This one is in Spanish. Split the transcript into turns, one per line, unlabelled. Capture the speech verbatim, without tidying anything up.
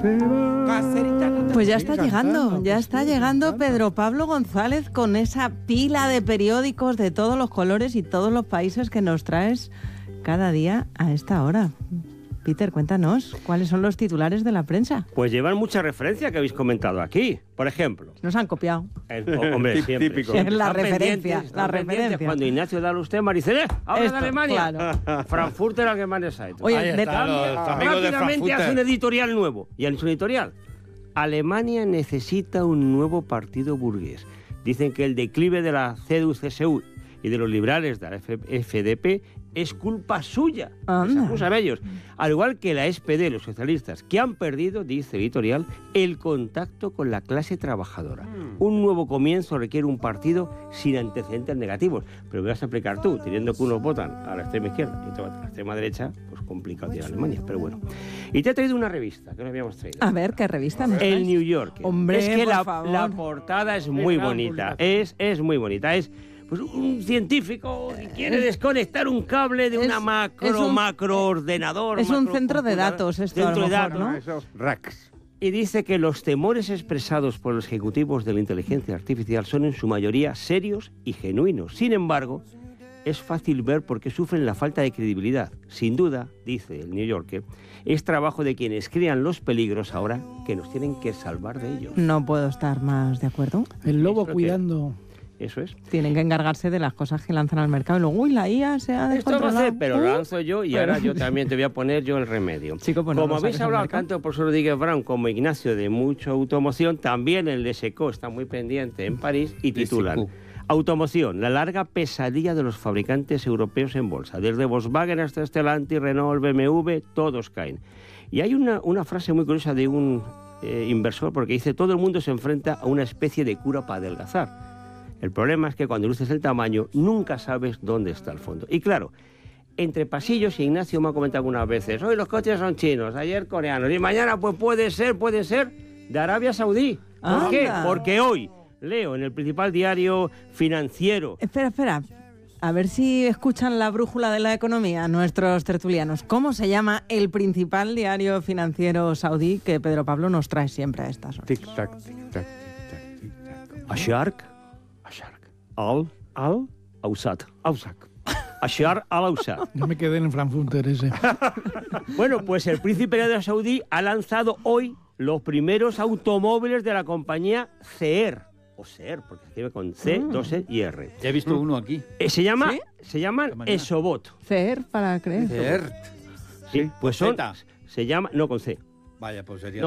se va.
Pues ya está
Sigue
llegando,
cantando,
ya
que
está
sigue
llegando
cantando.
Pedro Pablo González con esa pila de periódicos de todos los colores y todos los países que nos traes cada día a esta hora. Peter, cuéntanos, ¿cuáles son los titulares de la prensa?
Pues llevan mucha referencia que habéis comentado aquí. Por ejemplo,
Nos han copiado.
el, o- hombre, siempre,
Típico.
siempre.
La
Están
referencia,
pendientes, están
la
pendientes
referencia.
Cuando Ignacio da usted, Maricel, ¿eh? habla
Esto,
de Alemania.
claro.
Frankfurter Allgemeine Zeitung.
Oye,
Ahí
de-
está, los amigos de
Rápidamente
Frankfurter.
hace un editorial nuevo. Y en su editorial, Alemania necesita un nuevo partido burgués. Dicen que el declive de la C D U C S U y de los liberales de la F D P es culpa suya. Les
Anda.
acusan a ellos. Al igual que la S P D, los socialistas, que han perdido, dice el editorial, el contacto con la clase trabajadora. Un nuevo comienzo requiere un partido sin antecedentes negativos. Pero me vas a explicar tú, teniendo que unos votan a la extrema izquierda y otros a la extrema derecha, pues complicado tiene Alemania, pero bueno. Y te he traído una revista, que no habíamos traído.
A ver, ¿qué revista nos
El
traes?
New Yorker.
Hombre,
es que
por
la,
favor.
la portada es muy
gran
bonita.
publicación.
Es, es muy bonita. Es pues, un científico que quiere desconectar un cable de
Es-
una macro,
es un-
macroordenador.
es un
macro
centro de
computadora,
datos esto, a
centro
lo
de
mejor,
datos.
¿no?
Esos racks.
Y dice que los temores expresados por los ejecutivos de la inteligencia artificial son en su mayoría serios y genuinos. Sin embargo, es fácil ver por qué sufren la falta de credibilidad. Sin duda, dice el New Yorker, es trabajo de quienes crean los peligros ahora que nos tienen que salvar de ellos.
No puedo estar más de acuerdo.
El lobo
Eso que-
cuidando.
Eso es.
Tienen que encargarse de las cosas que lanzan al mercado. Y luego, uy, la I A se ha
Esto va a
descontrolado.
hacer, pero
Uh,
lo lanzo yo y
pero-
ahora yo también te voy a poner yo el remedio.
Chico, pues no
como
lo
habéis
saques al
hablado
mercado.
tanto por profesor Rodríguez Brown como Ignacio de mucha automoción, también el S E C O está muy pendiente en París y titulan
S E C
Automoción, la larga pesadilla de los fabricantes europeos en bolsa. Desde Volkswagen hasta Stellantis, Renault, B M W, todos caen. Y hay una, una frase muy curiosa de un eh, inversor porque dice, todo el mundo se enfrenta a una especie de cura para adelgazar. El problema es que cuando luces el tamaño, nunca sabes dónde está el fondo. Y claro, entre pasillos, y Ignacio me ha comentado algunas veces, hoy los coches son chinos, ayer coreanos, y mañana pues puede ser, puede ser de Arabia Saudí. ¿Por
Anda.
qué? Porque hoy leo en el principal diario financiero,
Espera, espera. A ver si escuchan la brújula de la economía nuestros tertulianos. ¿Cómo se llama el principal diario financiero saudí que Pedro Pablo nos trae siempre a estas horas?
Tic-tac, tic-tac, tic-tac, tic-tac.
Ashark,
Ashark.
al, al, Ausat.
Ausac.
Ashar al-Ausat.
Yo me quedé en el Frankfurter ese.
Bueno, pues el príncipe de Arabia Saudí ha lanzado hoy los primeros automóviles de la compañía Ceer. O Ceer, porque se escribe con C, dos E y R.
Ya he visto uno aquí.
Eh, se llama,
¿Sí?
se llaman
Esta mañana.
Esobot.
Cer para creer.
Cert.
Sí, pues son,
Zeta.
se llama, no con C.
Vaya, pues sería...